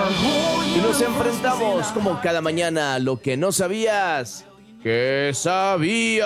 Y nos enfrentamos como cada mañana a lo que no sabías que sabías.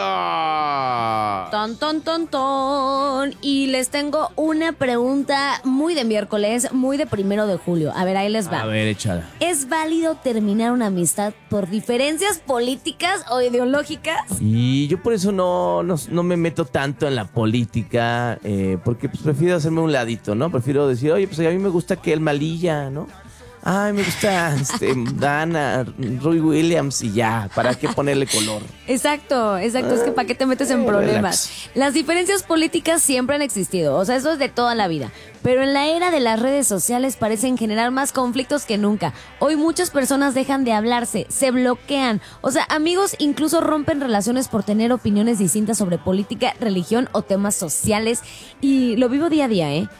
Ton, ton, ton, ton. Y les tengo una pregunta muy de miércoles, muy de 1 de julio. A ver, ahí les va. A ver, échala. ¿Es válido terminar una amistad por diferencias políticas o ideológicas? Y yo por eso no me meto tanto en la política, porque pues prefiero hacerme un ladito, ¿no? Prefiero decir, oye, pues a mí me gusta que el Malilla, ¿no? Ay, me gusta Dana, Roy Williams y ya, ¿para qué ponerle color? Exacto, es que ¿para qué te metes en problemas? Relax. Las diferencias políticas siempre han existido, o sea, eso es de toda la vida. Pero en la era de las redes sociales parecen generar más conflictos que nunca. Hoy muchas personas dejan de hablarse, se bloquean. O sea, amigos incluso rompen relaciones por tener opiniones distintas sobre política, religión o temas sociales. Y lo vivo día a día, ¿eh?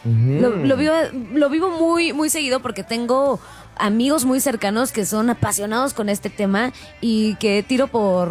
Lo vivo muy, muy seguido porque tengo amigos muy cercanos que son apasionados con este tema y que tiro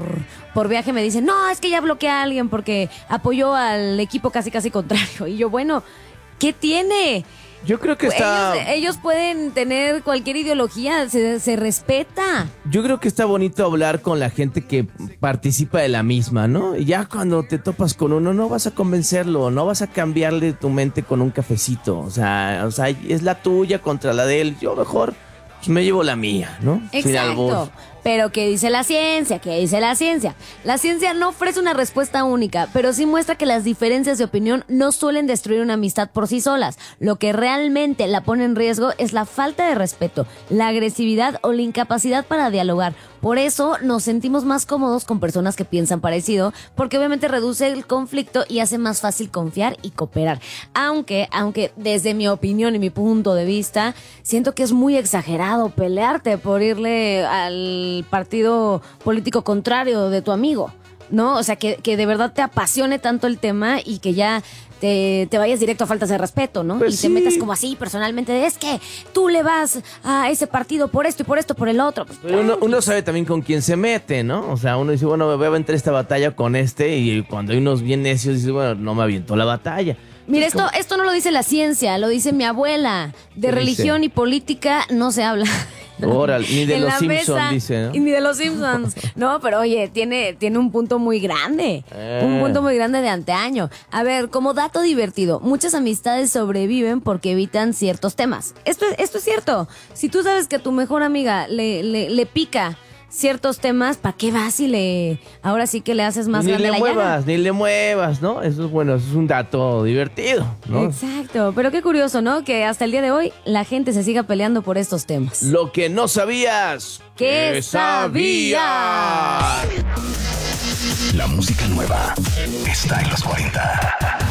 por viaje me dicen, no, es que ya bloqueé a alguien porque apoyó al equipo casi contrario. Y yo, bueno, ¿qué tiene? Yo creo que está... Ellos pueden tener cualquier ideología, se respeta. Yo creo que está bonito hablar con la gente que participa de la misma, ¿no? Y ya cuando te topas con uno, no vas a convencerlo, no vas a cambiarle tu mente con un cafecito. O sea, es la tuya contra la de él. Yo mejor pues, me llevo la mía, ¿no? Sin albur. Exacto. Pero ¿qué dice la ciencia? ¿Qué dice la ciencia? La ciencia no ofrece una respuesta única, pero sí muestra que las diferencias de opinión no suelen destruir una amistad por sí solas. Lo que realmente la pone en riesgo es la falta de respeto, la agresividad o la incapacidad para dialogar. Por eso nos sentimos más cómodos con personas que piensan parecido, porque obviamente reduce el conflicto y hace más fácil confiar y cooperar. Aunque desde mi opinión y mi punto de vista, siento que es muy exagerado pelearte por irle al partido político contrario de tu amigo, ¿no? O sea, que de verdad te apasione tanto el tema y que ya te vayas directo a faltas de respeto, ¿no? Pues y sí. te metas como así personalmente, es que tú le vas a ese partido por esto y por esto, por el otro. Pues, Pero uno sabe también con quién se mete, ¿no? O sea, uno dice, bueno, me voy a aventar esta batalla con este, y cuando hay unos bien necios, dice, bueno, no me aviento la batalla. Mira, Es como- esto no lo dice la ciencia, lo dice mi abuela. De ¿Qué religión dice? y política no se habla. Órale, ni de En los la Simpsons, mesa, dice, ¿no? y ni de los Simpsons. No, pero oye, tiene un punto muy grande. Un punto muy grande de antaño. A ver, como dato divertido, muchas amistades sobreviven porque evitan ciertos temas. Esto es cierto. Si tú sabes que a tu mejor amiga le pica ciertos temas, ¿para qué vas y ahora sí que le haces más grande la llaga? Ni le muevas, ¿no? Eso es bueno, eso es un dato divertido, ¿no? Exacto, pero qué curioso, ¿no? Que hasta el día de hoy la gente se siga peleando por estos temas. Lo que no sabías. ¿Qué sabías? La música nueva está en los 40.